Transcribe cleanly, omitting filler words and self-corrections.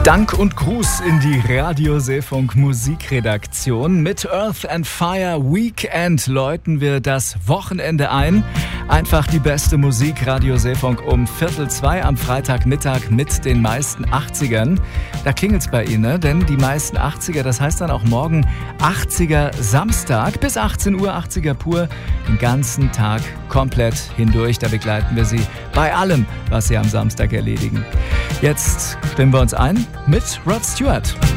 Dank und Gruß in die Radio Seefunk Musikredaktion. Mit Earth and Fire Weekend läuten wir das Wochenende ein. Einfach die beste Musik, Radio Seefunk um 1:45 am Freitagmittag mit den meisten 80ern. Da klingelt's bei Ihnen, ne? Denn die meisten 80er, das heißt dann auch morgen 80er Samstag bis 18 Uhr, 80er pur, den ganzen Tag komplett hindurch. Da begleiten wir Sie bei allem, was Sie am Samstag erledigen. Jetzt stimmen wir uns ein mit Rod Stewart.